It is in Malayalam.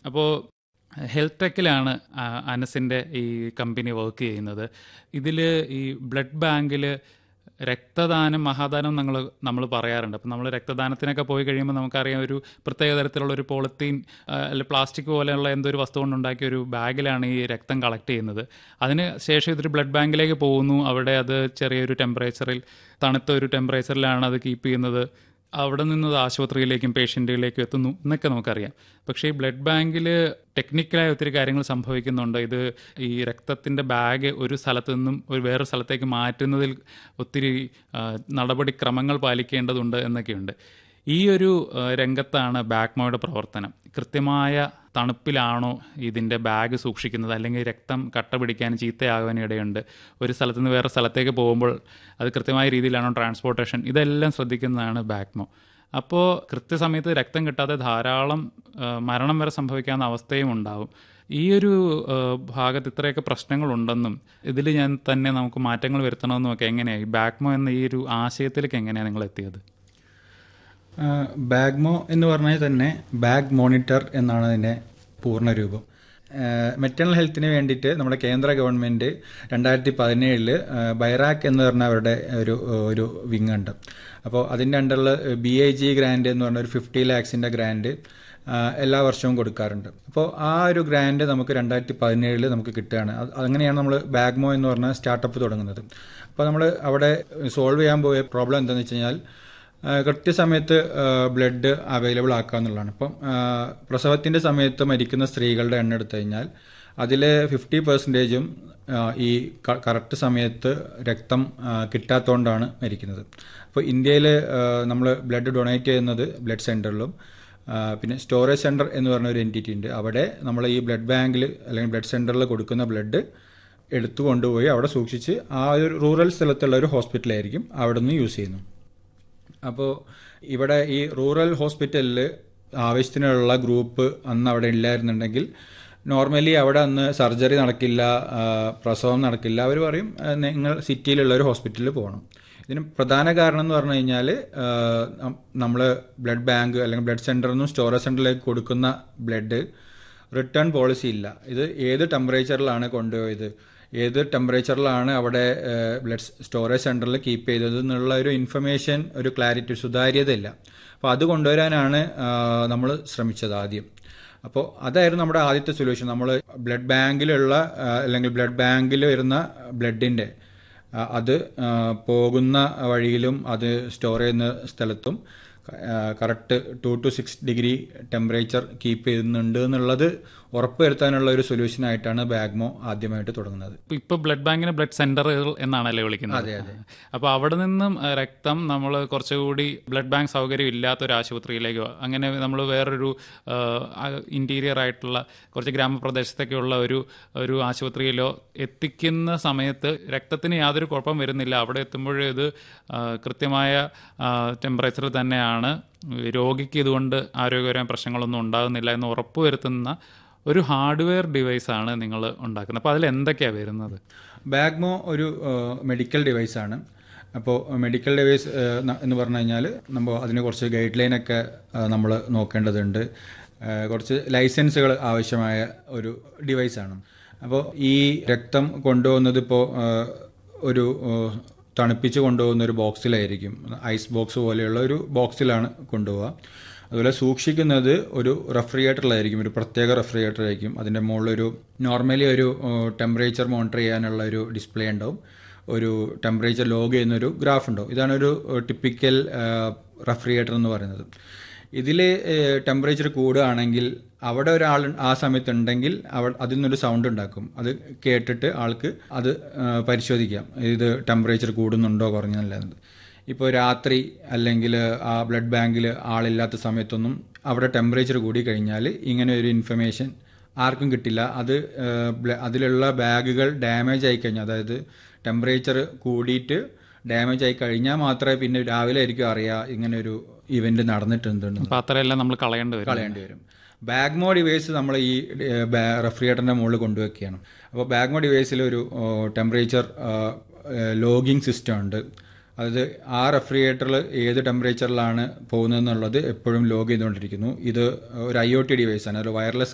അപ്പോൾ ഹെൽത്ത് ടെക്കിലാണ് അനസിൻ്റെ ഈ കമ്പനി വർക്ക് ചെയ്യുന്നത്. ഇതിൽ ഈ ബ്ലഡ് ബാങ്കിൽ രക്തദാനം മഹാദാനം നമ്മൾ പറയാറുണ്ട്. അപ്പം നമ്മൾ രക്തദാനത്തിനൊക്കെ പോയി കഴിയുമ്പോൾ നമുക്കറിയാം ഒരു പ്രത്യേക തരത്തിലുള്ള ഒരു പോളിത്തീൻ അല്ലെങ്കിൽ പ്ലാസ്റ്റിക് പോലെയുള്ള എന്തോ ഒരു വസ്തു കൊണ്ടുണ്ടാക്കിയ ഒരു ബാഗിലാണ് ഈ രക്തം കളക്ട് ചെയ്യുന്നത്. അതിന് ശേഷം ഇതൊരു ബ്ലഡ് ബാങ്കിലേക്ക് പോകുന്നു. അവിടെ അത് ചെറിയൊരു ടെമ്പറേച്ചറിൽ, തണുത്ത ഒരു ടെമ്പറേച്ചറിലാണ് അത് കീപ്പ് ചെയ്യുന്നത്. അവിടെ നിന്ന് അത് ആശുപത്രിയിലേക്കും പേഷ്യൻറ്റുകളിലേക്കും എത്തുന്നു എന്നൊക്കെ നമുക്കറിയാം. പക്ഷേ ഈ ബ്ലഡ് ബാങ്കിൽ ടെക്നിക്കലായ ഒത്തിരി കാര്യങ്ങൾ സംഭവിക്കുന്നുണ്ട്. ഇത് ഈ രക്തത്തിൻ്റെ ബാഗ് ഒരു സ്ഥലത്ത് നിന്നും ഒരു വേറൊരു സ്ഥലത്തേക്ക് മാറ്റുന്നതിൽ ഒത്തിരി നടപടിക്രമങ്ങൾ പാലിക്കേണ്ടതുണ്ട് എന്നൊക്കെയുണ്ട്. ഈ ഒരു രംഗത്താണ് ബാഗ്മോയുടെ പ്രവർത്തനം. കൃത്യമായ തണുപ്പിലാണോ ഇതിൻ്റെ ബാഗ് സൂക്ഷിക്കുന്നത്, അല്ലെങ്കിൽ രക്തം കട്ട പിടിക്കാനും ചീത്തയാകാനും ഇടയുണ്ട്. ഒരു സ്ഥലത്ത് നിന്ന് വേറെ സ്ഥലത്തേക്ക് പോകുമ്പോൾ അത് കൃത്യമായ രീതിയിലാണോ ട്രാൻസ്പോർട്ടേഷൻ, ഇതെല്ലാം ശ്രദ്ധിക്കുന്നതാണ് ബാഗ്മോ. അപ്പോൾ കൃത്യസമയത്ത് രക്തം കിട്ടാതെ ധാരാളം മരണം വരെ സംഭവിക്കാവുന്ന അവസ്ഥയും ഉണ്ടാവും. ഈ ഒരു ഭാഗത്ത് ഇത്രയൊക്കെ പ്രശ്നങ്ങളുണ്ടെന്നും ഇതിൽ ഞാൻ തന്നെ നമുക്ക് മാറ്റങ്ങൾ വരുത്തണമെന്നും ഒക്കെ എങ്ങനെയാണ് ഈ ബാഗ്മോ എന്ന ഈ ഒരു ആശയത്തിലേക്ക് എങ്ങനെയാണ് നിങ്ങൾ എത്തിയത്? ബാഗ്മോ എന്ന് പറഞ്ഞാൽ തന്നെ ബാഗ് മോണിറ്റർ എന്നാണ് അതിൻ്റെ പൂർണ്ണരൂപം. മെറ്റേണൽ ഹെൽത്തിന് വേണ്ടിയിട്ട് നമ്മുടെ കേന്ദ്ര ഗവൺമെൻറ് 2017 ബൈറാക്ക് എന്ന് പറഞ്ഞ അവരുടെ ഒരു വിങ് ഉണ്ട്. അപ്പോൾ അതിൻ്റെ അണ്ടറിൽ BIG ഗ്രാൻഡ് എന്ന് പറഞ്ഞ ഒരു 50 lakhs ഗ്രാൻഡ് എല്ലാ വർഷവും കൊടുക്കാറുണ്ട്. അപ്പോൾ ആ ഒരു ഗ്രാൻഡ് നമുക്ക് 2017 നമുക്ക് കിട്ടുകയാണ്. അങ്ങനെയാണ് നമ്മൾ ബാഗ്മോ എന്ന് പറഞ്ഞ സ്റ്റാർട്ടപ്പ് തുടങ്ങുന്നത്. അപ്പോൾ നമ്മൾ അവിടെ സോൾവ് ചെയ്യാൻ പോയ പ്രോബ്ലം എന്താണെന്ന് വെച്ച് കഴിഞ്ഞാൽ കൃത്യസമയത്ത് ബ്ലഡ് അവൈലബിൾ ആക്കുക എന്നുള്ളതാണ്. ഇപ്പം പ്രസവത്തിൻ്റെ സമയത്ത് മരിക്കുന്ന സ്ത്രീകളുടെ എണ്ണം എടുത്തു കഴിഞ്ഞാൽ അതിൽ 50% ഈ കറക്റ്റ് സമയത്ത് രക്തം കിട്ടാത്തതുകൊണ്ടാണ് മരിക്കുന്നത്. അപ്പോൾ ഇന്ത്യയിൽ നമ്മൾ ബ്ലഡ് ഡൊണേറ്റ് ചെയ്യുന്നത് ബ്ലഡ് സെൻറ്ററിലും പിന്നെ സ്റ്റോറേജ് സെൻറ്റർ എന്ന് പറഞ്ഞ ഒരു എൻറ്റിറ്റി ഉണ്ട്. അവിടെ നമ്മൾ ഈ ബ്ലഡ് ബാങ്കിൽ അല്ലെങ്കിൽ ബ്ലഡ് സെൻറ്ററിൽ കൊടുക്കുന്ന ബ്ലഡ് എടുത്തു കൊണ്ടുപോയി അവിടെ സൂക്ഷിച്ച് ആ ഒരു റൂറൽ സ്ഥലത്തുള്ള ഒരു ഹോസ്പിറ്റലായിരിക്കും അവിടെ നിന്ന് യൂസ് ചെയ്യുന്നു. അപ്പോൾ ഇവിടെ ഈ റൂറൽ ഹോസ്പിറ്റലിൽ ആവശ്യത്തിനുള്ള ഗ്രൂപ്പ് അന്ന് അവിടെ ഇല്ലായിരുന്നുണ്ടെങ്കിൽ നോർമലി അവിടെ അന്ന് സർജറി നടക്കില്ല, പ്രസവം നടക്കില്ല. അവർ പറയും നിങ്ങൾ സിറ്റിയിലുള്ള ഒരു ഹോസ്പിറ്റലിൽ പോകണം. ഇതിന് പ്രധാന കാരണം എന്ന് പറഞ്ഞു കഴിഞ്ഞാൽ നമ്മൾ ബ്ലഡ് ബാങ്ക് അല്ലെങ്കിൽ ബ്ലഡ് സെൻറ്ററിൽ നിന്നും സ്റ്റോറേജ് സെൻറ്ററിലേക്ക് കൊടുക്കുന്ന ബ്ലഡ് റിട്ടേൺ പോളിസി ഇല്ല. ഇത് ഏത് ടെമ്പറേച്ചറിലാണ് കൊണ്ടുപോയത്, ഏത് ടെമ്പറേച്ചറിലാണ് അവിടെ ബ്ലഡ് സ്റ്റോറേജ് സെൻറ്ററിൽ കീപ്പ് ചെയ്തത് എന്നുള്ള ഒരു ഇൻഫർമേഷൻ, ഒരു ക്ലാരിറ്റി, സുതാര്യത ഇല്ല. അപ്പോൾ അത് കൊണ്ടുവരാനാണ് നമ്മൾ ശ്രമിച്ചത് ആദ്യം. അപ്പോൾ അതായിരുന്നു നമ്മുടെ ആദ്യത്തെ സൊല്യൂഷൻ. നമ്മൾ ബ്ലഡ് ബാങ്കിലുള്ള അല്ലെങ്കിൽ ബ്ലഡ് ബാങ്കിൽ വരുന്ന ബ്ലഡിൻ്റെ അത് പോകുന്ന വഴിയിലും അത് സ്റ്റോർ ചെയ്യുന്ന സ്ഥലത്തും correct 2 to 6 degree temperature keep ചെയ്യുന്നുണ്ട് എന്നുള്ളത് ഉറപ്പുവരുത്താനുള്ള ഒരു സൊല്യൂഷനായിട്ടാണ് ബാഗ്മോ ആദ്യമായിട്ട് തുടങ്ങുന്നത്. ഇപ്പോൾ ബ്ലഡ് ബാങ്കിന് ബ്ലഡ് സെന്ററുകൾ എന്നാണല്ലേ വിളിക്കുന്നത്? അതെ അതെ. അപ്പോൾ അവിടെ നിന്നും രക്തം നമ്മൾ കുറച്ചുകൂടി ബ്ലഡ് ബാങ്ക് സൗകര്യം ഇല്ലാത്ത ഒരു ആശുപത്രിയിലേക്കോ അങ്ങനെ നമ്മൾ വേറൊരു ഇൻറ്റീരിയർ ആയിട്ടുള്ള കുറച്ച് ഗ്രാമപ്രദേശത്തൊക്കെയുള്ള ഒരു ആശുപത്രിയിലോ എത്തിക്കുന്ന സമയത്ത് രക്തത്തിന് യാതൊരു കുഴപ്പം വരുന്നില്ല. അവിടെ എത്തുമ്പോഴേ ഇത് കൃത്യമായ ടെമ്പറേച്ചർ തന്നെയാണ്, രോഗിക്ക് ഇതുകൊണ്ട് ആരോഗ്യപരമായ പ്രശ്നങ്ങളൊന്നും ഉണ്ടാകുന്നില്ല എന്ന് ഉറപ്പുവരുത്തുന്ന ഒരു ഹാർഡ്വെയർ ഡിവൈസാണ് നിങ്ങൾ ഉണ്ടാക്കുന്നത്. അപ്പോൾ അതിൽ എന്തൊക്കെയാണ് വരുന്നത്? ബാഗ്മോ ഒരു മെഡിക്കൽ ഡിവൈസാണ്. അപ്പോൾ മെഡിക്കൽ ഡിവൈസ് എന്ന് പറഞ്ഞു കഴിഞ്ഞാൽ നമ്മൾ അതിന് കുറച്ച് ഗൈഡ് ലൈനൊക്കെ നമ്മൾ നോക്കേണ്ടതുണ്ട്. കുറച്ച് ലൈസൻസുകൾ ആവശ്യമായ ഒരു ഡിവൈസാണ്. അപ്പോൾ ഈ രക്തം കൊണ്ടുപോകുന്നത് ഇപ്പോൾ ഒരു തണുപ്പിച്ച് കൊണ്ടുപോകുന്ന ഒരു ബോക്സിലായിരിക്കും, ഐസ് ബോക്സ് പോലെയുള്ള ഒരു ബോക്സിലാണ് കൊണ്ടുപോവുക. അതുപോലെ സൂക്ഷിക്കുന്നത് ഒരു റെഫ്രിജറേറ്ററിലായിരിക്കും, ഒരു പ്രത്യേക റെഫ്രിജറേറ്ററായിരിക്കും. അതിൻ്റെ മുകളിലൊരു നോർമലി ഒരു ടെമ്പറേച്ചർ മോണിറ്റർ ചെയ്യാനുള്ള ഒരു ഡിസ്പ്ലേ ഉണ്ടാവും, ഒരു ടെമ്പറേച്ചർ ലോഗ് ചെയ്യുന്നൊരു ഗ്രാഫ് ഉണ്ടാവും. ഇതാണ് ഒരു ടിപ്പിക്കൽ റെഫ്രിജറേറ്റർ എന്ന് പറയുന്നത്. ഇതിൽ ടെമ്പറേച്ചർ കൂടുകയാണെങ്കിൽ അവിടെ ഒരാൾ ആ സമയത്തുണ്ടെങ്കിൽ അതിൽ നിന്നൊരു സൗണ്ട് ഉണ്ടാക്കും. അത് കേട്ടിട്ട് ആൾക്ക് അത് പരിശോധിക്കാം, ഇത് ടെമ്പറേച്ചർ കൂടുന്നുണ്ടോ കുറഞ്ഞില്ലെന്നത്. ഇപ്പോൾ രാത്രി അല്ലെങ്കിൽ ആ ബ്ലഡ് ബാങ്കിൽ ആളില്ലാത്ത സമയത്തൊന്നും അവിടെ ടെമ്പറേച്ചർ കൂടി കഴിഞ്ഞാൽ ഇങ്ങനെ ഒരു ഇൻഫർമേഷൻ ആർക്കും കിട്ടില്ല. അത് അതിലുള്ള ബാഗുകൾ ഡാമേജ് ആയി കഴിഞ്ഞാൽ, അതായത് ടെമ്പറേച്ചർ കൂടിയിട്ട് ഡാമേജ് ആയി കഴിഞ്ഞാൽ മാത്രമേ പിന്നെ രാവിലെ ആയിരിക്കും അറിയാം ഇങ്ങനെ ഒരു ഇവന്റ് നടന്നിട്ടുണ്ടെന്ന്. അത്രയെല്ലാം നമ്മൾ കളയേണ്ടി വരും. ബാഗ്മോ ഡിവൈസ് നമ്മൾ ഈ റെഫ്രിജറേറ്ററിൻ്റെ മുകളിൽ കൊണ്ടുവയ്ക്കുകയാണ്. അപ്പോൾ ബാഗ്മോ ഡിവൈസിൽ ഒരു ടെമ്പറേച്ചർ ലോഗിങ് സിസ്റ്റം ഉണ്ട്. അതായത് ആ റെഫ്രിജറേറ്ററിൽ ഏത് ടെമ്പറേച്ചറിലാണ് പോകുന്നതെന്നുള്ളത് എപ്പോഴും ലോഗ് ചെയ്തുകൊണ്ടിരിക്കുന്നു. ഇത് ഒരു IoT ഡിവൈസാണ്, ഒരു വയർലെസ്